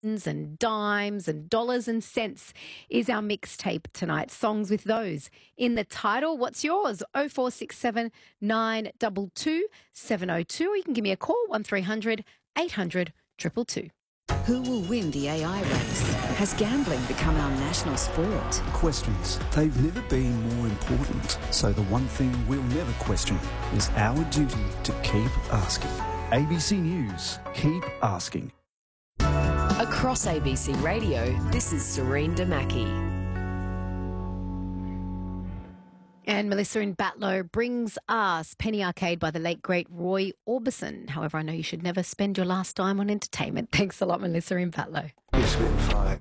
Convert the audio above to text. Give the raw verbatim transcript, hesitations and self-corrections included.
and dimes and dollars and cents is our mixtape tonight. Songs with those in the title. What's yours? oh four six seven, nine two two, seven oh two. Or you can give me a call, one three hundred, eight hundred, two two two. Who will win the A I race? Has gambling become our national sport? Questions. They've never been more important. So the one thing we'll never question is our duty to keep asking. A B C News. Keep asking. Across A B C Radio, this is Serene Damaki. And Melissa in Batlow brings us Penny Arcade by the late, great Roy Orbison. However, I know you should never spend your last dime on entertainment. Thanks a lot, Melissa in Batlow. It's been fine.